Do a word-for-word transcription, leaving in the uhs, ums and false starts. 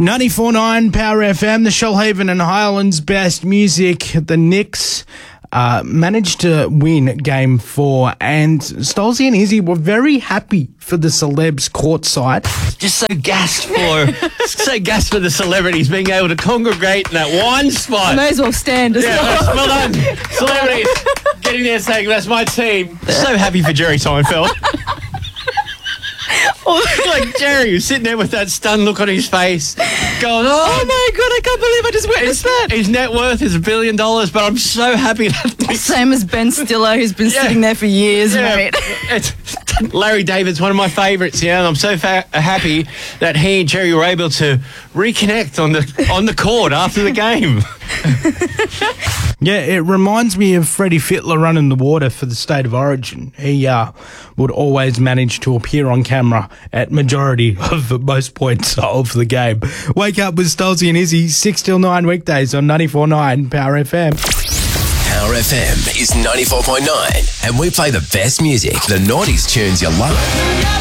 ninety-four point nine Power F M, the Shoalhaven and Highlands best music. The Knicks uh, managed to win game four, and Stolzy and Izzy were very happy for the celebs courtside. Just so gassed for, so gassed for the celebrities being able to congregate in that one spot. I may as well stand as Yeah, well. well done, celebrities. Getting there saying, that's my team. So happy for Jerry Seinfeld. Like Jerry was sitting there with that stunned look on his face, going, oh, Oh my God, I can't believe I just witnessed that. his net worth is a billion dollars, but I'm so happy that this, Same as Ben Stiller, who's been Yeah. sitting there for years, yeah, mate. it's, Larry David's one of my favourites, yeah, and I'm so fa- happy that he and Jerry were able to reconnect on the on the court after the game. Yeah, it reminds me of Freddie Fittler running the water for the State of Origin. He uh, would always manage to appear on camera at majority of the most points of the game. Wake up with Stolzy and Izzy, six till nine weekdays on ninety-four point nine Power F M. Power F M is ninety-four point nine, and we play the best music, the noughties tunes you love.